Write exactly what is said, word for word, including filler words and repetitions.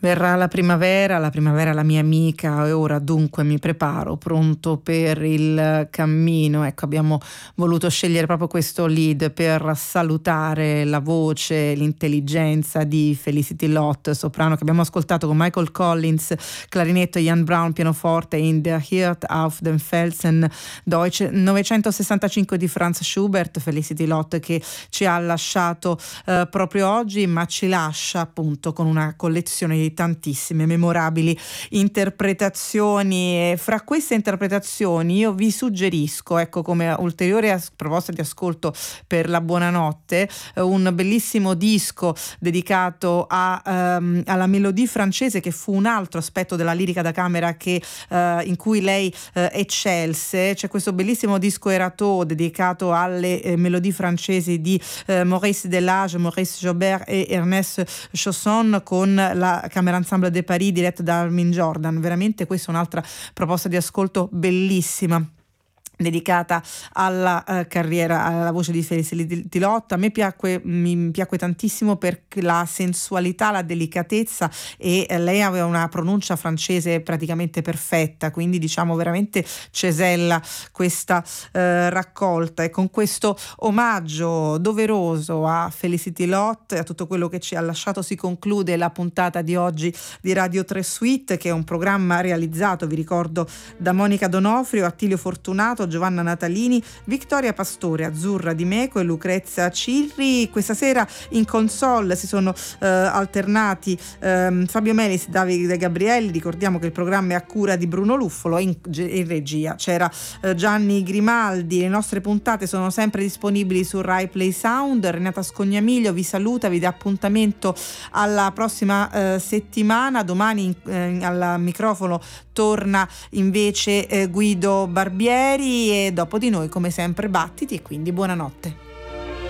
Verrà la primavera, la primavera è la mia amica e ora dunque mi preparo, pronto per il cammino. Ecco, abbiamo voluto scegliere proprio questo lead per salutare la voce, l'intelligenza di Felicity Lott, soprano che abbiamo ascoltato con Michael Collins, clarinetto, Jan Brown, pianoforte, in Der Hirt auf dem Felsen Deutsch, novecentosessantacinque di Franz Schubert. Felicity Lott che ci ha lasciato eh, proprio oggi, ma ci lascia appunto con una collezione di tantissime memorabili interpretazioni. E fra queste interpretazioni io vi suggerisco, ecco, come ulteriore as- proposta di ascolto per la buonanotte, eh, un bellissimo disco dedicato a, ehm, alla melodie francese, che fu un altro aspetto della lirica da camera che, eh, in cui lei eh, eccelse. C'è questo bellissimo disco Erato dedicato alle eh, melodie francesi di eh, Maurice Delage, Maurice Jobert e Ernest Chausson, con la Camera Ensemble de Paris diretta da Armin Jordan. Veramente questa è un'altra proposta di ascolto bellissima dedicata alla uh, carriera, alla voce di Felicity Lott. A me piacque, mi piacque tantissimo per la sensualità, la delicatezza, e eh, lei aveva una pronuncia francese praticamente perfetta, quindi diciamo veramente cesella questa uh, raccolta. E con questo omaggio doveroso a Felicity Lott e a tutto quello che ci ha lasciato si conclude la puntata di oggi di Radio tre Suite, che è un programma realizzato, vi ricordo, da Monica Donofrio, Attilio Fortunato, Giovanna Natalini, Vittoria Pastore, Azzurra Di Meco e Lucrezia Cirri. Questa sera in console si sono eh, alternati ehm, Fabio Melis e Davide Gabrielli. Ricordiamo che il programma è a cura di Bruno Luffolo, in, in regia c'era eh, Gianni Grimaldi. Le nostre puntate sono sempre disponibili su Rai Play Sound. Renata Scognamiglio vi saluta, vi dà appuntamento alla prossima eh, settimana. Domani eh, al microfono torna invece eh, Guido Barbieri, e dopo di noi come sempre Battiti, e quindi buonanotte.